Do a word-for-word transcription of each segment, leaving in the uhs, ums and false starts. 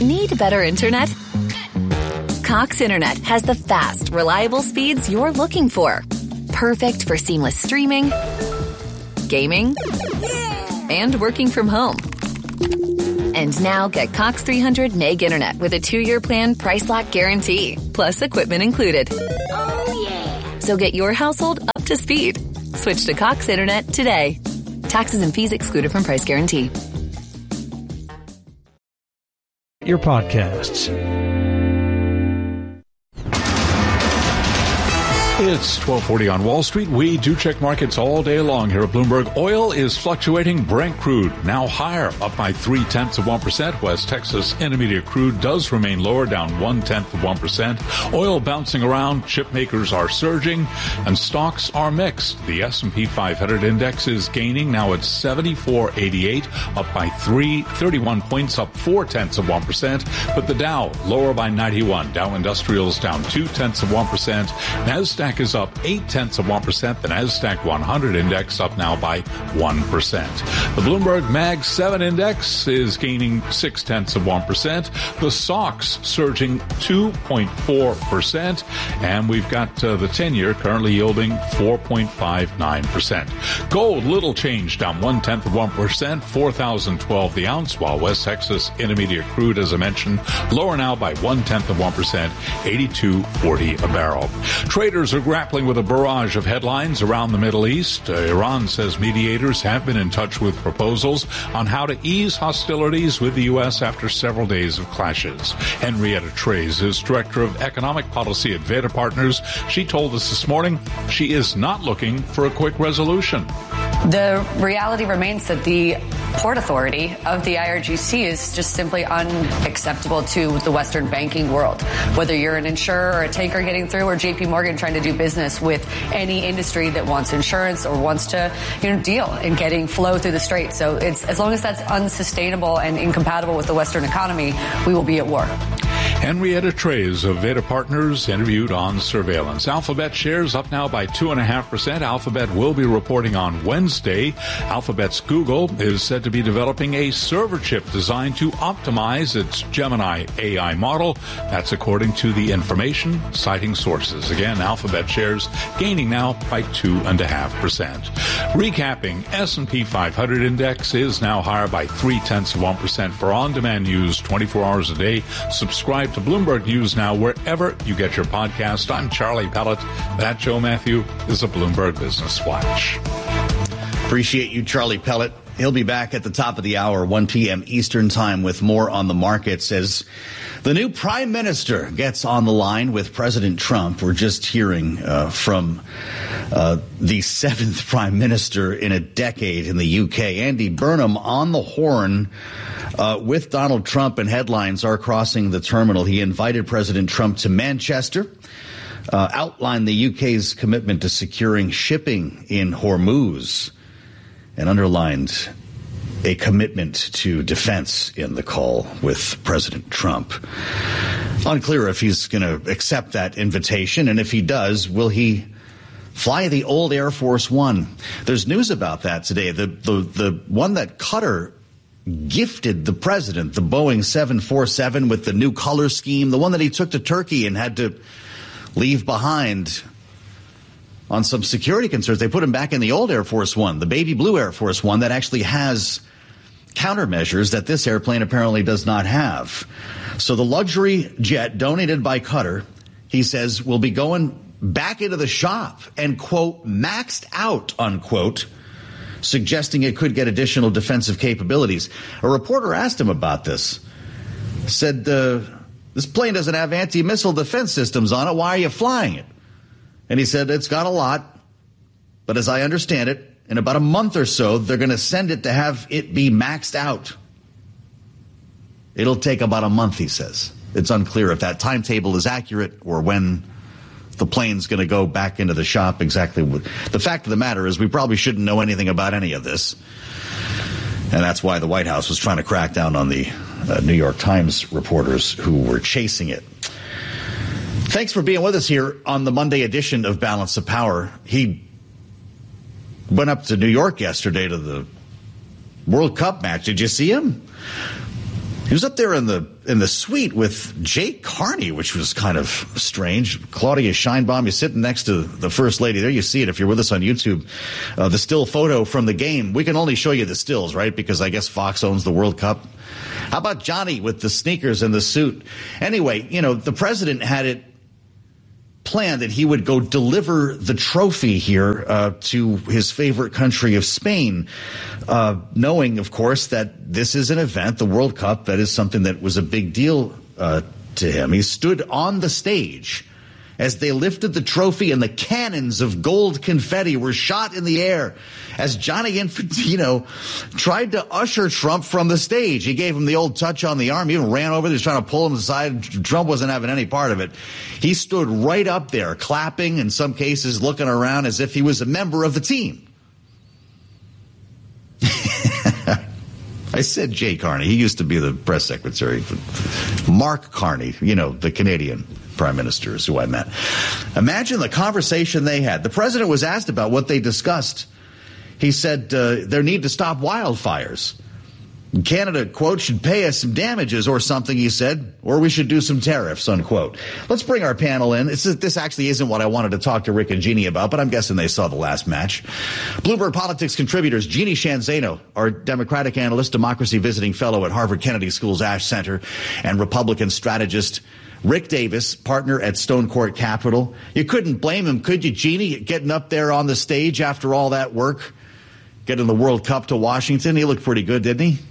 Need better internet? Cox Internet has the fast, reliable speeds you're looking for. Perfect for seamless streaming, gaming, and working from home. And now get Cox three hundred meg internet with a two-year plan price lock guarantee, plus equipment included. Oh, yeah. So get your household up to speed. Switch to Cox Internet today. Taxes and fees excluded from price guarantee. Your podcasts. It's twelve forty on Wall Street. We do check markets all day long here at Bloomberg. Oil is fluctuating. Brent crude now higher, up by three tenths of one percent. West Texas Intermediate crude does remain lower, down one tenth of one percent. Oil bouncing around. Chip makers are surging, and stocks are mixed. The S and P five hundred index is gaining, now at seventy-four eighty-eight, up by three thirty-one points, up four tenths of one percent. But the Dow lower by ninety-one. Dow Industrials down two tenths of one percent. Nasdaq is up eight tenths of one percent. The Nasdaq one hundred index up now by one percent. The Bloomberg Mag seven index is gaining six tenths of one percent. The S O X surging two point four percent. And we've got uh, the ten-year currently yielding four point five nine percent. Gold, little change, down one tenth of one percent, four thousand twelve the ounce, while West Texas Intermediate crude, as I mentioned, lower now by one tenth of one percent, eighty-two forty a barrel. Traders are grappling with a barrage of headlines around the Middle East. Uh, Iran says mediators have been in touch with proposals on how to ease hostilities with the U S after several days of clashes. Henrietta Treyz is Director of Economic Policy at Veda Partners. She told us this morning she is not looking for a quick resolution. The reality remains that the Port Authority of the I R G C is just simply unacceptable to the Western banking world. Whether you're an insurer or a tanker getting through, or J P Morgan trying to do business with any industry that wants insurance or wants to, you know, deal in getting flow through the strait. So it's, as long as that's unsustainable and incompatible with the Western economy, we will be at war. Henrietta Treyz of Veda Partners interviewed on surveillance. Alphabet shares up now by two and a half percent. Alphabet will be reporting on Wednesday. Alphabet's Google is said to be developing a server chip designed to optimize its Gemini A I model. That's according to the information, citing sources. Again, Alphabet shares gaining now by two and a half percent. Recapping, S and P five hundred index is now higher by three tenths of one percent. For on-demand news twenty-four hours a day, subscribe to Bloomberg News now wherever you get your podcast. I'm Charlie Pellet. That Joe Matthew is a Bloomberg Business Flash. Appreciate you, Charlie Pellet. He'll be back at the top of the hour, one p.m. Eastern Time, with more on the markets as the new prime minister gets on the line with President Trump. We're just hearing uh, from uh, the seventh prime minister in a decade in the U K, Andy Burnham, on the horn uh, with Donald Trump, and headlines are crossing the terminal. He invited President Trump to Manchester, uh, outlined the U K's commitment to securing shipping in Hormuz, and underlined a commitment to defense in the call with President Trump. Unclear if he's going to accept that invitation, and if he does, will he fly the old Air Force One? There's news about that today. The the the one that Qatar gifted the president, the Boeing seven forty-seven with the new color scheme, the one that he took to Turkey and had to leave behind on some security concerns. They put him back in the old Air Force One, the baby blue Air Force One that actually has countermeasures that this airplane apparently does not have. So the luxury jet donated by Qatar, he says, will be going back into the shop and, quote, maxed out, unquote, suggesting it could get additional defensive capabilities. A reporter asked him about this, said, uh, this plane doesn't have anti-missile defense systems on it. Why are you flying it? And he said, it's got a lot, but as I understand it, in about a month or so, they're going to send it to have it be maxed out. It'll take about a month, he says. It's unclear if that timetable is accurate or when the plane's going to go back into the shop exactly. The fact of the matter is we probably shouldn't know anything about any of this. And that's why the White House was trying to crack down on the uh, New York Times reporters who were chasing it. Thanks for being with us here on the Monday edition of Balance of Power. He went up to New York yesterday to the World Cup match. Did you see him? He was up there in the in the suite with Jay Carney, which was kind of strange. Claudia Sheinbaum, you're sitting next to the First Lady. There you see it if you're with us on YouTube. Uh, the still photo from the game. We can only show you the stills, right? Because I guess Fox owns the World Cup. How about Johnny with the sneakers and the suit? Anyway, you know, the president had it planned that he would go deliver the trophy here uh, to his favorite country of Spain, uh, knowing, of course, that this is an event, the World Cup, that is something that was a big deal uh, to him. He stood on the stage as they lifted the trophy and the cannons of gold confetti were shot in the air as Gianni Infantino tried to usher Trump from the stage. He gave him the old touch on the arm. He even ran over there. He was trying to pull him aside. Trump wasn't having any part of it. He stood right up there, clapping, in some cases looking around as if he was a member of the team. I said Jay Carney. He used to be the press secretary. Mark Carney, you know, the Canadian prime minister is who I meant. Imagine the conversation they had. The president was asked about what they discussed. He said uh, their need to stop wildfires. Canada, quote, should pay us some damages or something, he said, or we should do some tariffs, unquote. Let's bring our panel in. This, is, this actually isn't what I wanted to talk to Rick and Jeannie about, but I'm guessing they saw the last match. Bloomberg Politics contributors Jeannie Sheehan Zaino, our Democratic analyst, democracy visiting fellow at Harvard Kennedy School's Ash Center, and Republican strategist Rick Davis, partner at Stone Court Capital. You couldn't blame him, could you, Jeannie, getting up there on the stage after all that work, getting the World Cup to Washington? He looked pretty good, didn't he?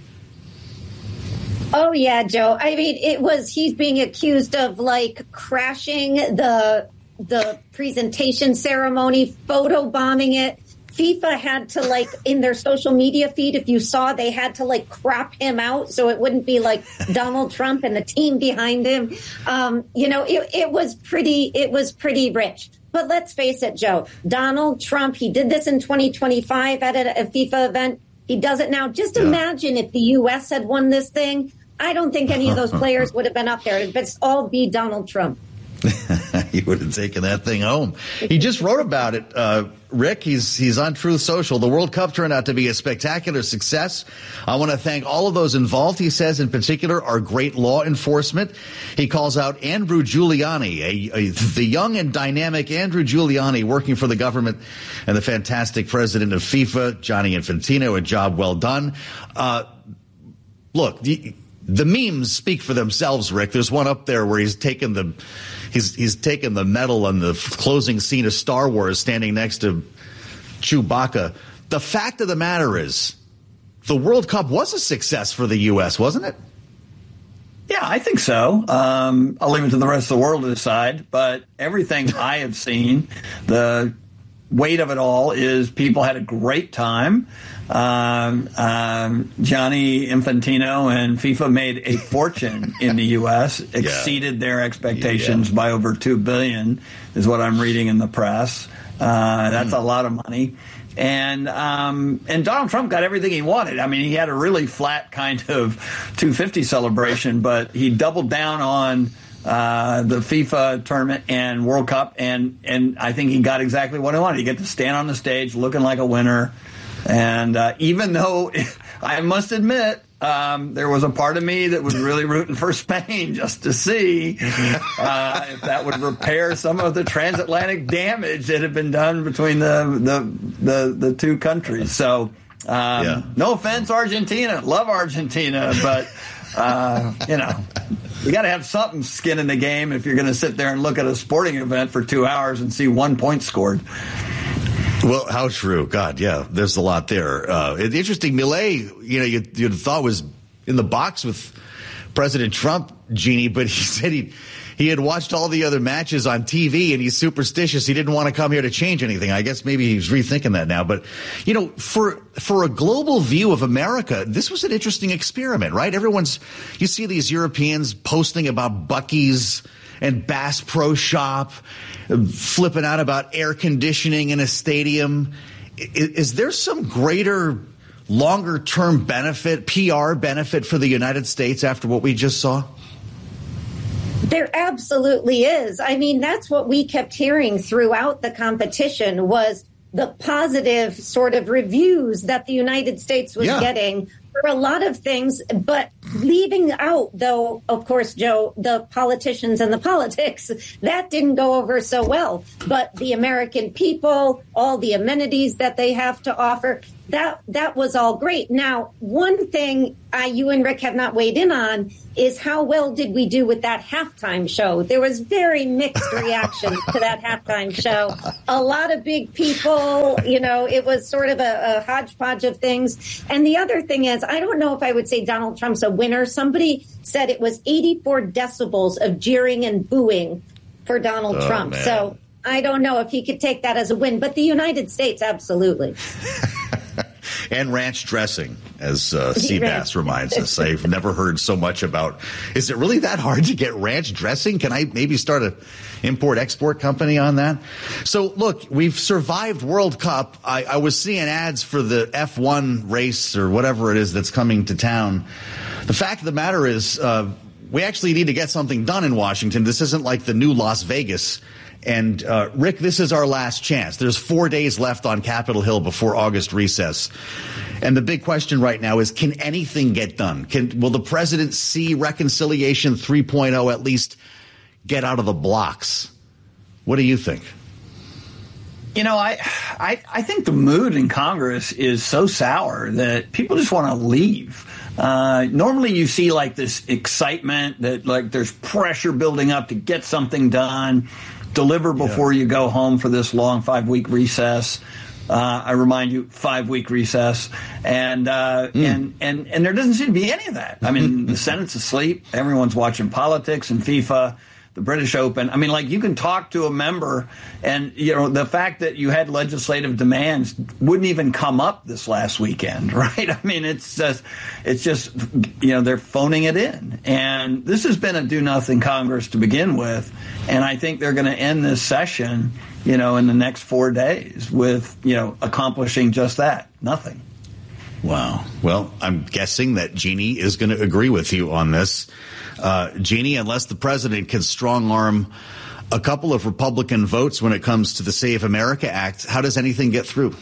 Oh, yeah, Joe. I mean, it was he's being accused of, like, crashing the the presentation ceremony, photobombing it. FIFA had to, like, in their social media feed, if you saw, they had to, like, crop him out so it wouldn't be like Donald Trump and the team behind him. Um, you know, it, it was pretty it was pretty rich. But let's face it, Joe, Donald Trump, he did this in twenty twenty-five at a, a FIFA event. He does it now. Just yeah. Imagine if the U S had won this thing. I don't think any of those players would have been up there. It'd all be Donald Trump. He would have taken that thing home. He just wrote about it, uh, Rick. He's he's on Truth Social. The World Cup turned out to be a spectacular success. I want to thank all of those involved, he says, in particular, our great law enforcement. He calls out Andrew Giuliani, a, a, the young and dynamic Andrew Giuliani working for the government, and the fantastic president of FIFA, Gianni Infantino. A job well done. Uh, look, the, the memes speak for themselves, Rick. There's one up there where he's taken the he's he's taken the medal on the closing scene of Star Wars, standing next to Chewbacca. The fact of the matter is, the World Cup was a success for the U S, wasn't it? Yeah, I think so. Um, I'll leave it to the rest of the world to decide. But everything I have seen, the weight of it all is people had a great time. Um, um, Gianni Infantino and FIFA made a fortune in the U S, exceeded yeah. their expectations yeah. by over two billion dollars, is what I'm reading in the press. Uh, that's mm. a lot of money. And um, and Donald Trump got everything he wanted. I mean, he had a really flat kind of two fifty celebration, but he doubled down on uh, the FIFA tournament and World Cup, and, and I think he got exactly what he wanted. He get to stand on the stage looking like a winner. And uh, even though I must admit, um, there was a part of me that was really rooting for Spain just to see uh, if that would repair some of the transatlantic damage that had been done between the the the, the two countries. So, um, yeah. no offense, Argentina, love Argentina, but uh, you know, you got to have something skin in the game if you're going to sit there and look at a sporting event for two hours and see one point scored. Well, how true. God, yeah, there's a lot there. Uh, it's interesting. Milei, you know, you, you'd thought was in the box with President Trump, Jeannie, but he said he he had watched all the other matches on T V and he's superstitious. He didn't want to come here to change anything. I guess maybe he's rethinking that now. But, you know, for for a global view of America, this was an interesting experiment, right? Everyone's you see these Europeans posting about Buc-ee's and Bass Pro Shop, flipping out about air conditioning in a stadium. Is, is there some greater, longer-term benefit, P R benefit for the United States after what we just saw? There absolutely is. I mean, that's what we kept hearing throughout the competition was the positive sort of reviews that the United States was yeah. getting for a lot of things. But leaving out, though, of course, Joe, the politicians and the politics, that didn't go over so well. But the American people, all the amenities that they have to offer, that that was all great. Now, one thing I, you and Rick have not weighed in on is how well did we do with that halftime show? There was very mixed reaction to that halftime show. A lot of big people, you know, it was sort of a, a hodgepodge of things. And the other thing is, I don't know if I would say Donald Trump's a winner. Somebody said it was eighty-four decibels of jeering and booing for Donald oh, Trump. Man. So I don't know if he could take that as a win, but the United States, absolutely. And ranch dressing, as uh, Seabass reminds us. I've never heard so much about. Is it really that hard to get ranch dressing? Can I maybe start a import-export company on that? So, look, we've survived World Cup. I, I was seeing ads for the F one race or whatever it is that's coming to town. The fact of the matter is uh, we actually need to get something done in Washington. This isn't like the new Las Vegas. And, uh, Rick, this is our last chance. There's four days left on Capitol Hill before August recess. And the big question right now is, can anything get done? Can, will the president see Reconciliation three point oh at least get out of the blocks? What do you think? You know, I, I, I think the mood in Congress is so sour that people just want to leave. Uh, normally you see like this excitement that like there's pressure building up to get something done. Deliver before yeah. you go home for this long five-week recess. Uh, I remind you, five-week recess, and uh, mm. and and and there doesn't seem to be any of that. I mean, the Senate's asleep. Everyone's watching politics and FIFA, the British Open. I mean, like you can talk to a member, and you know the fact that you had legislative demands wouldn't even come up this last weekend, right? I mean, it's just it's just you know they're phoning it in, and this has been a do-nothing Congress to begin with. And I think they're going to end this session, you know, in the next four days with, you know, accomplishing just that, nothing. Wow. Well, I'm guessing that Jeannie is going to agree with you on this. Uh, Jeannie, unless the president can strong-arm a couple of Republican votes when it comes to the Save America Act, how does anything get through?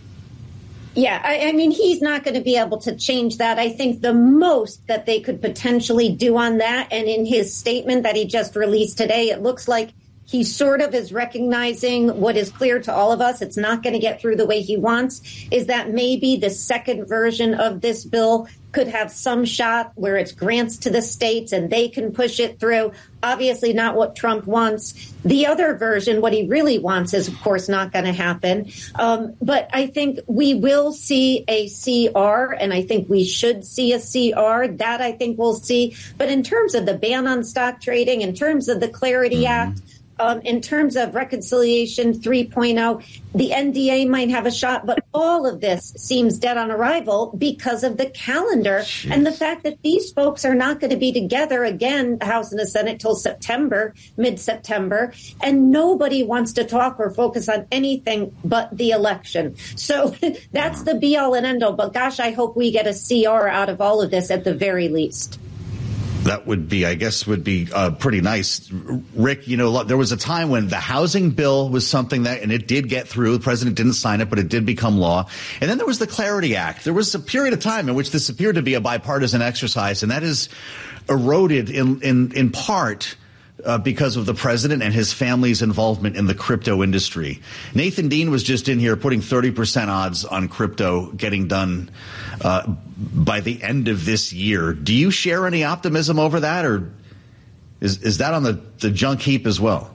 Yeah, I, I mean, he's not going to be able to change that. I think the most that they could potentially do on that, and in his statement that he just released today, it looks like he sort of is recognizing what is clear to all of us. It's not going to get through the way he wants, is that maybe the second version of this bill could have some shot where it's grants to the states and they can push it through. Obviously not what Trump wants. The other version, what he really wants, is, of course, not going to happen. Um, but I think we will see a C R, and I think we should see a C R. That I think we'll see. But in terms of the ban on stock trading, in terms of the Clarity mm-hmm. Act, Um, in terms of Reconciliation three point oh, the N D A might have a shot, but all of this seems dead on arrival because of the calendar Jeez. And the fact that these folks are not going to be together again, the House and the Senate, till September, mid-September, and nobody wants to talk or focus on anything but the election. So that's the be-all and end-all. But gosh, I hope we get a C R out of all of this at the very least. That would be, I guess, would be uh, pretty nice. Rick, you know, there was a time when the housing bill was something that, and it did get through. The president didn't sign it, but it did become law. And then there was the Clarity Act. There was a period of time in which this appeared to be a bipartisan exercise, and that is eroded in, in, in part Uh, because of the president and his family's involvement in the crypto industry. Nathan Dean was just in here putting thirty percent odds on crypto getting done uh, by the end of this year. Do you share any optimism over that, or is is that on the, the junk heap as well?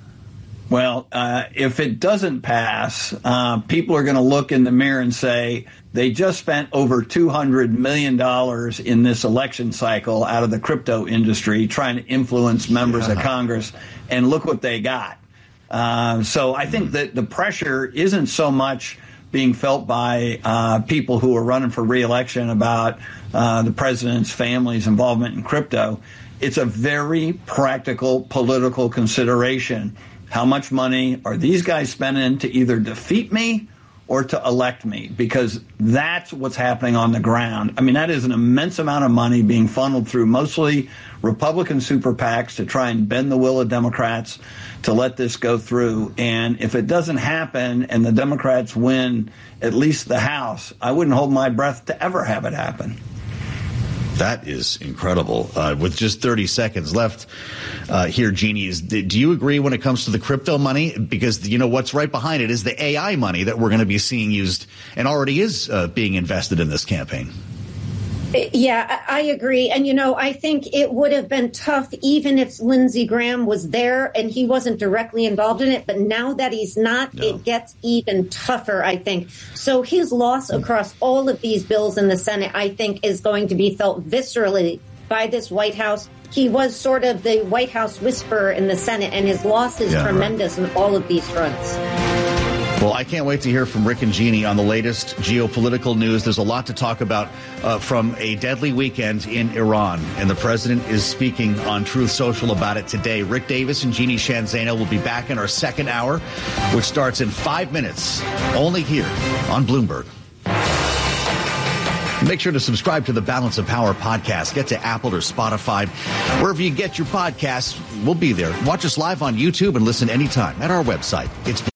Well, uh, if it doesn't pass, uh, people are going to look in the mirror and say they just spent over two hundred million dollars in this election cycle out of the crypto industry trying to influence members yeah. of Congress, and look what they got. Uh, so I think that the pressure isn't so much being felt by uh, people who are running for re-election about uh, the president's family's involvement in crypto. It's a very practical political consideration. How much money are these guys spending to either defeat me or to elect me? Because that's what's happening on the ground. I mean, that is an immense amount of money being funneled through mostly Republican super PACs to try and bend the will of Democrats to let this go through. And if it doesn't happen and the Democrats win at least the House, I wouldn't hold my breath to ever have it happen. That is incredible. Uh, with just thirty seconds left uh, here, Jeannie, is, do you agree when it comes to the crypto money? Because, you know, what's right behind it is the A I money that we're going to be seeing used and already is uh, being invested in this campaign. Yeah, I agree. And, you know, I think it would have been tough even if Lindsey Graham was there and he wasn't directly involved in it. But now that he's not, no. It gets even tougher, I think. So his loss across all of these bills in the Senate, I think, is going to be felt viscerally by this White House. He was sort of the White House whisperer in the Senate, and his loss is yeah, tremendous right. in all of these fronts. Well, I can't wait to hear from Rick and Jeannie on the latest geopolitical news. There's a lot to talk about uh, from a deadly weekend in Iran, and the president is speaking on Truth Social about it today. Rick Davis and Jeannie Sheehan Zaino will be back in our second hour, which starts in five minutes, only here on Bloomberg. Make sure to subscribe to the Balance of Power podcast. Get to Apple or Spotify. Wherever you get your podcasts, we'll be there. Watch us live on YouTube and listen anytime at our website. It's